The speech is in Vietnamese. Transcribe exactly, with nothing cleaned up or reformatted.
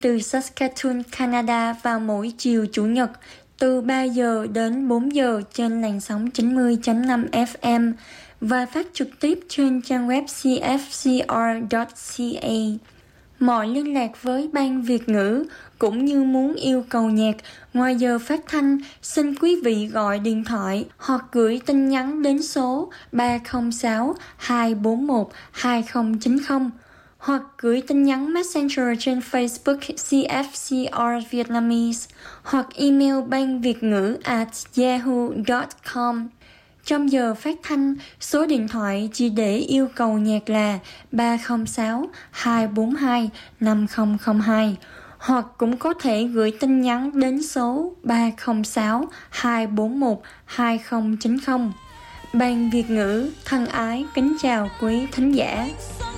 từ Saskatoon, Canada vào mỗi chiều Chủ nhật từ ba giờ đến bốn giờ trên làn sóng chín mươi chấm năm ép em và phát trực tiếp trên trang web c f c r chấm c a. Mọi liên lạc với Ban Việt ngữ cũng như muốn yêu cầu nhạc ngoài giờ phát thanh, xin quý vị gọi điện thoại hoặc gửi tin nhắn đến số ba không sáu hai bốn một hai không chín không hoặc gửi tin nhắn Messenger trên Facebook C F C R Vietnamese hoặc email banvietngữ at yahoo chấm com. Trong giờ phát thanh, số điện thoại chỉ để yêu cầu nhạc là ba không sáu hai bốn hai năm không không hai hoặc cũng có thể gửi tin nhắn đến số ba không sáu hai bốn một hai không chín không. Ban Việt ngữ thân ái kính chào quý thính giả.